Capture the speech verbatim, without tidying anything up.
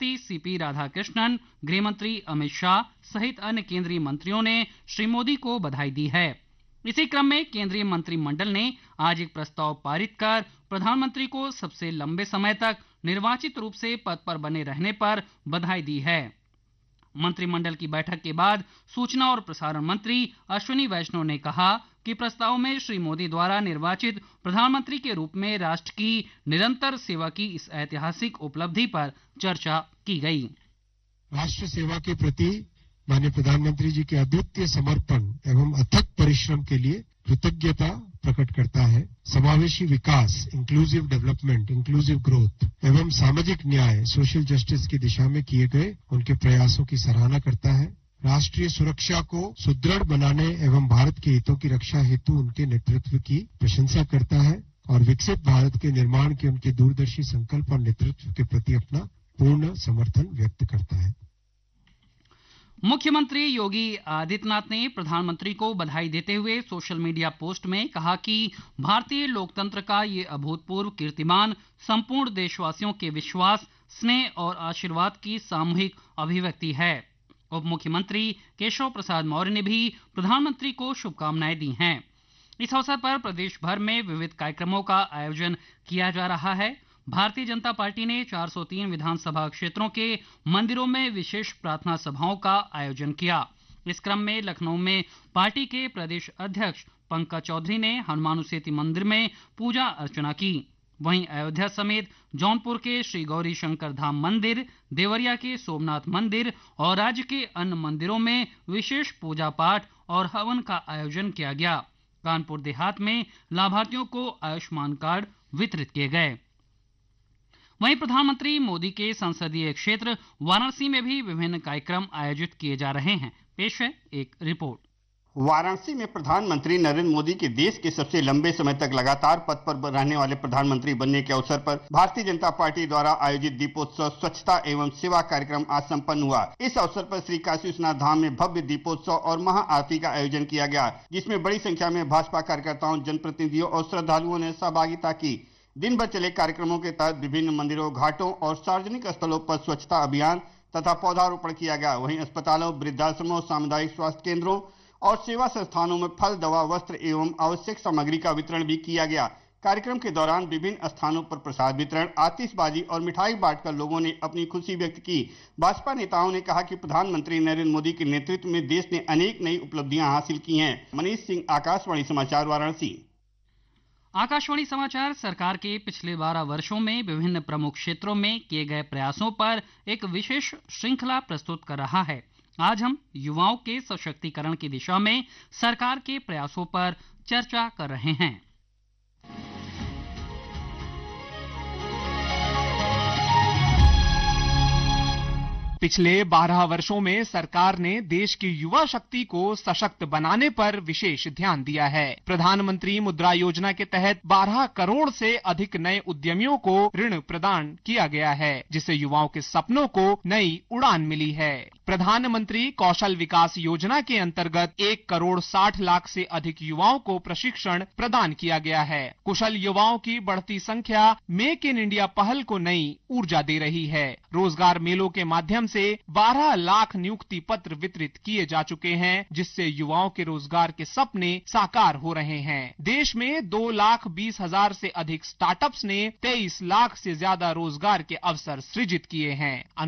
सभापति सीपी राधाकृष्णन, गृहमंत्री अमित शाह सहित अन्य केंद्रीय मंत्रियों ने श्री मोदी को बधाई दी है। इसी क्रम में केंद्रीय मंत्रिमंडल ने आज एक प्रस्ताव पारित कर प्रधानमंत्री को सबसे लंबे समय तक निर्वाचित रूप से पद पर बने रहने पर बधाई दी है। मंत्रिमंडल की बैठक के बाद सूचना और प्रसारण मंत्री अश्विनी वैष्णव ने कहा कि प्रस्ताव में श्री मोदी द्वारा निर्वाचित प्रधानमंत्री के रूप में राष्ट्र की निरंतर सेवा की इस ऐतिहासिक उपलब्धि पर चर्चा की गई। राष्ट्र सेवा के प्रति माननीय प्रधानमंत्री जी के अद्वितीय समर्पण एवं अथक परिश्रम के लिए कृतज्ञता प्रकट करता है। समावेशी विकास, इंक्लूसिव डेवलपमेंट, इंक्लूसिव ग्रोथ एवं सामाजिक न्याय, सोशल जस्टिस की दिशा में किए गए उनके प्रयासों की सराहना करता है। राष्ट्रीय सुरक्षा को सुदृढ़ बनाने एवं भारत के हितों की रक्षा हेतु उनके नेतृत्व की प्रशंसा करता है और विकसित भारत के निर्माण के उनके दूरदर्शी संकल्प और नेतृत्व के प्रति अपना पूर्ण समर्थन व्यक्त करता है। मुख्यमंत्री योगी आदित्यनाथ ने प्रधानमंत्री को बधाई देते हुए सोशल मीडिया पोस्ट में कहा कि भारतीय लोकतंत्र का ये अभूतपूर्व कीर्तिमान संपूर्ण देशवासियों के विश्वास, स्नेह और आशीर्वाद की सामूहिक अभिव्यक्ति है। उप मुख्यमंत्री केशव प्रसाद मौर्य ने भी प्रधानमंत्री को शुभकामनाएं दी हैं। इस अवसर पर प्रदेश भर में विविध कार्यक्रमों का आयोजन किया जा रहा है। भारतीय जनता पार्टी ने चार सौ तीन विधानसभा क्षेत्रों के मंदिरों में विशेष प्रार्थना सभाओं का आयोजन किया। इस क्रम में लखनऊ में पार्टी के प्रदेश अध्यक्ष पंकज चौधरी ने हनुमानुसेती मंदिर में पूजा अर्चना की। वहीं अयोध्या समेत जौनपुर के श्री गौरी शंकर धाम मंदिर, देवरिया के सोमनाथ मंदिर और राज्य के अन्य मंदिरों में विशेष पूजा पाठ और हवन का आयोजन किया गया। कानपुर देहात में लाभार्थियों को आयुष्मान कार्ड वितरित किए गए। वहीं प्रधानमंत्री मोदी के संसदीय क्षेत्र वाराणसी में भी विभिन्न कार्यक्रम आयोजित किए जा रहे हैं। पेश है एक रिपोर्ट। वाराणसी में प्रधानमंत्री नरेंद्र मोदी के देश के सबसे लंबे समय तक लगातार पद पर रहने वाले प्रधानमंत्री बनने के अवसर पर भारतीय जनता पार्टी द्वारा आयोजित दीपोत्सव स्वच्छता एवं सेवा कार्यक्रम आज संपन्न हुआ। इस अवसर पर श्री काशी विश्वनाथ धाम में भव्य दीपोत्सव और महाआरती का आयोजन किया गया, जिसमें बड़ी संख्या में भाजपा कार्यकर्ताओं, जनप्रतिनिधियों और श्रद्धालुओं ने सहभागिता की। दिन भर चले कार्यक्रमों के तहत विभिन्न मंदिरों, घाटों और सार्वजनिक स्थलों पर स्वच्छता अभियान तथा पौधारोपण किया गया। वहीं अस्पतालों, वृद्धाश्रमों, सामुदायिक स्वास्थ्य केंद्रों और सेवा संस्थानों में फल, दवा, वस्त्र एवं आवश्यक सामग्री का वितरण भी किया गया। कार्यक्रम के दौरान विभिन्न स्थानों पर प्रसाद वितरण, आतिशबाजी और मिठाई बांटकर लोगों ने अपनी खुशी व्यक्त की। भाजपा नेताओं ने कहा कि प्रधानमंत्री नरेंद्र मोदी के नेतृत्व में देश ने अनेक नई उपलब्धियां हासिल की हैं। मनीष सिंह, आकाशवाणी समाचार, वाराणसी। आकाशवाणी समाचार सरकार के पिछले बारह वर्षों में विभिन्न प्रमुख क्षेत्रों में किए गए प्रयासों पर एक विशेष श्रृंखला प्रस्तुत कर रहा है। आज हम युवाओं के सशक्तिकरण की दिशा में सरकार के प्रयासों पर चर्चा कर रहे हैं। पिछले बारह वर्षों में सरकार ने देश की युवा शक्ति को सशक्त बनाने पर विशेष ध्यान दिया है। प्रधानमंत्री मुद्रा योजना के तहत बारह करोड़ से अधिक नए उद्यमियों को ऋण प्रदान किया गया है, जिससे युवाओं के सपनों को नई उड़ान मिली है। प्रधानमंत्री कौशल विकास योजना के अंतर्गत एक करोड़ साठ लाख से अधिक युवाओं को प्रशिक्षण प्रदान किया गया है। कुशल युवाओं की बढ़ती संख्या मेक इन इंडिया पहल को नई ऊर्जा दे रही है। रोजगार मेलों के माध्यम से बारह लाख नियुक्ति पत्र वितरित किए जा चुके हैं, जिससे युवाओं के रोजगार के सपने साकार हो रहे हैं। देश में दो लाख बीस हजार से अधिक स्टार्टअप्स ने तेईस लाख से ज्यादा रोजगार के अवसर सृजित किए हैं।